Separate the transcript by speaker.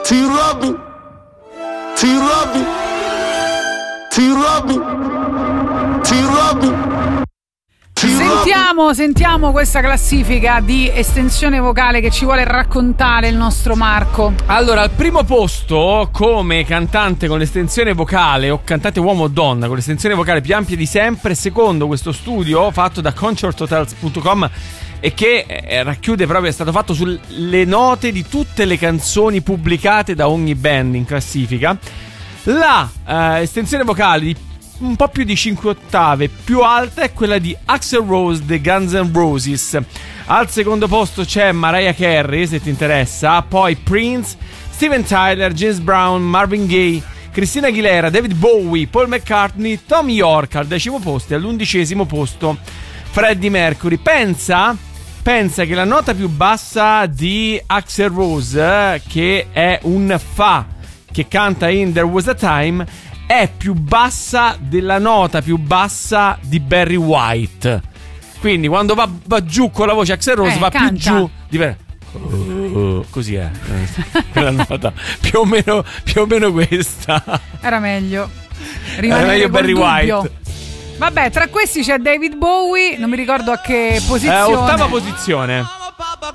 Speaker 1: T-Robby, T-Robby, T-Robby, T-Robby.
Speaker 2: Sentiamo questa classifica di estensione vocale che ci vuole raccontare il nostro Marco.
Speaker 3: Allora, al primo posto come cantante con l'estensione vocale, o cantante uomo o donna con l'estensione vocale più ampia di sempre, secondo questo studio fatto da concerthotels.com e che racchiude proprio, è stato fatto sulle note di tutte le canzoni pubblicate da ogni band in classifica. La estensione vocale di un po' più di 5 ottave più alta è quella di Axl Rose dei Guns N' Roses. Al secondo posto c'è Mariah Carey, se ti interessa, poi Prince, Steven Tyler, James Brown, Marvin Gaye, Christina Aguilera, David Bowie, Paul McCartney, Tom York al 10° posto e all'11° posto Freddie Mercury. Pensa che la nota più bassa di Axl Rose, che è un fa che canta in There Was a Time, è più bassa della nota più bassa di Barry White. Quindi quando va giù con la voce Axl Rose va
Speaker 2: canta
Speaker 3: più giù di così è quella nota più o meno questa.
Speaker 2: Era meglio
Speaker 3: Barry White.
Speaker 2: Vabbè, tra questi c'è David Bowie, non mi ricordo a che posizione.
Speaker 3: Ottava posizione.